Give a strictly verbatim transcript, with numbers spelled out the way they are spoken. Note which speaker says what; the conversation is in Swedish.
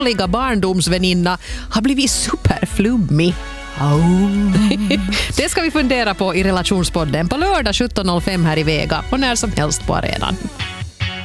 Speaker 1: dåliga barndomsväninna har blivit superflummig. Oh. Det ska vi fundera på i Relationspodden på lördag sjutton noll fem här i Vega och när som helst på arenan.